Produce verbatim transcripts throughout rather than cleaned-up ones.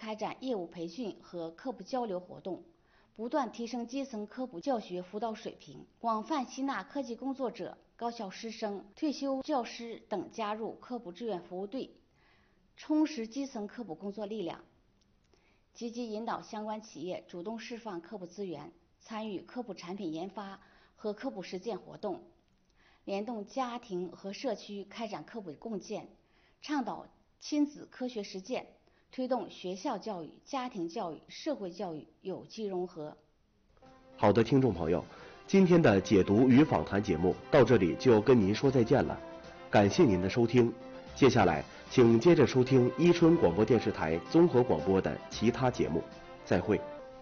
开展业务培训和科普交流活动，不断提升基层科普教学辅导水平，广泛吸纳科技工作者、高校师生、退休教师等加入科普志愿服务队，充实基层科普工作力量，积极引导相关企业主动释放科普资源，参与科普产品研发和科普实践活动，联动家庭和社区开展科普共建，倡导亲子科学实践，推动学校教育、家庭教育、社会教育有机融合。 好的，听众朋友，今天的解读与访谈节目到这里就跟您说再见了，感谢您的收听。接下来，请接着收听伊春广播电视台综合广播的其他节目，再会。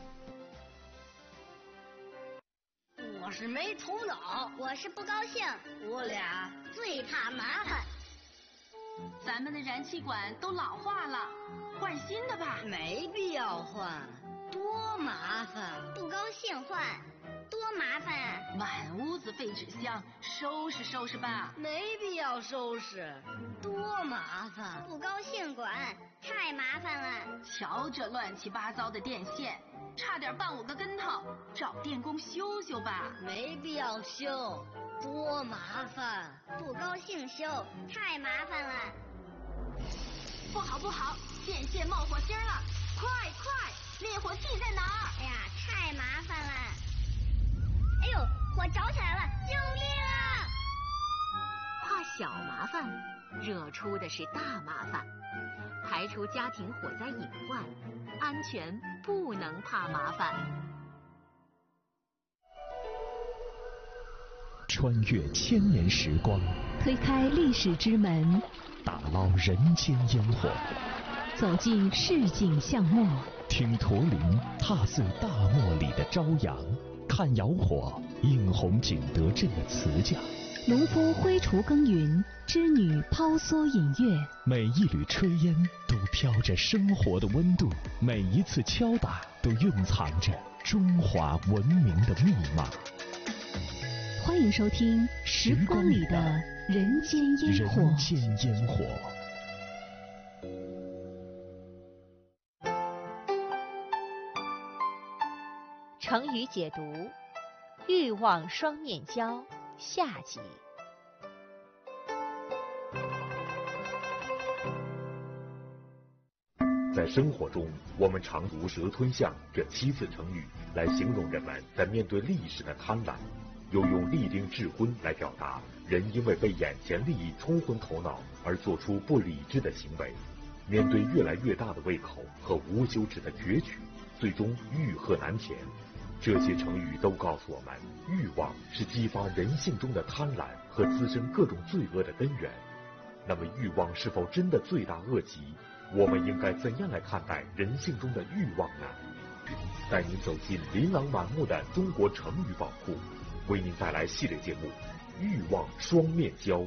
我是没头脑， 我是不高兴， 我俩最怕麻烦。 咱们的燃气管都老化了，换新的吧。 没必要换，多麻烦。 不高兴换，多麻烦啊！ 满屋子废纸箱，收拾收拾吧。 没必要收拾，多麻烦。 不高兴管，太麻烦了。 瞧这乱七八糟的电线，差点绊我个跟头，找电工修修吧。 没必要修，多麻烦。 不高兴修，太麻烦了。 不好不好，电线冒火星了，快快，灭火器在哪儿？ 哎呀，太麻烦了。哎呦，火着起来了，救命啊！ 怕小麻烦，惹出的是大麻烦。排除家庭火灾隐患，安全不能怕麻烦。 穿越千年时光， 推开历史之门， 打捞人间烟火， 走进市井巷陌， 听驼铃踏碎大漠里的朝阳，看窑火映红景德镇的瓷匠， 农夫挥锄耕耘，织女抛梭引月， 每一缕炊烟都飘着生活的温度，每一次敲打都蕴藏着中华文明的密码。 欢迎收听《时光里的人间烟火》。 人间烟火。 成语解读：欲望双面胶，下集。 在生活中，我们常毒蛇吞象这七字成语来形容人们在面对利益时的贪婪，又用立定智昏来表达人因为被眼前利益冲昏头脑而做出不理智的行为。面对越来越大的胃口和无休止的攫取，最终欲壑难填。这些成语都告诉我们，欲望是激发人性中的贪婪和滋生各种罪恶的根源。那么欲望是否真的罪大恶极？我们应该怎样来看待人性中的欲望呢？带您走进琳琅满目的中国成语宝库，为您带来系列节目《欲望双面胶》。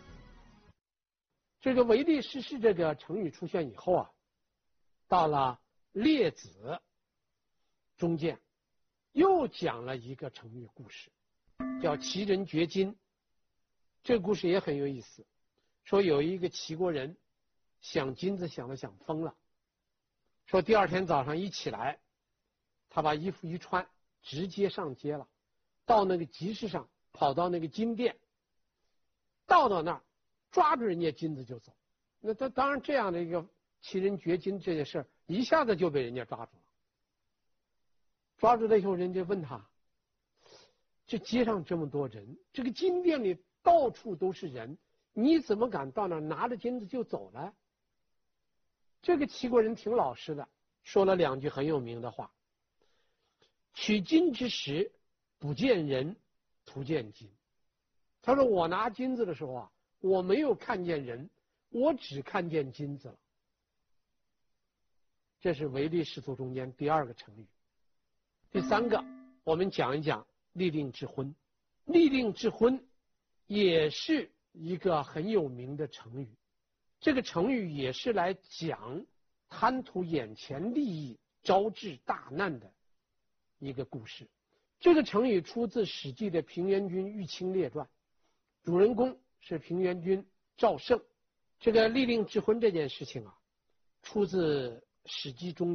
这个唯利是视这个成语出现以后啊，到了列子中间又讲了一个成语故事，叫齐人掘金。这个故事也很有意思，说有一个齐国人想金子想了想疯了，说第二天早上一起来，他把衣服一穿，直接上街了，到那个集市上，跑到那个金店，到到那儿抓住人家金子就走。那他当然这样的一个齐人掘金这件事儿，一下子就被人家抓住了。抓住了以后，人家问他，这街上这么多人，这个金店里到处都是人，你怎么敢到那儿拿着金子就走了？这个齐国人挺老实的，说了两句很有名的话：取金之时，不见人，徒见金。他说我拿金子的时候啊，我没有看见人，我只看见金子了。这是唯利是图中间第二个成语。第三个，我们讲一讲立定智昏。立定智昏也是一个很有名的成语，这个成语也是来讲贪图眼前利益招致大难的一个故事。这个成语出自《史记》的平原君玉清列传，主人公是平原君赵胜。这个立定智昏这件事情啊，出自《史记》中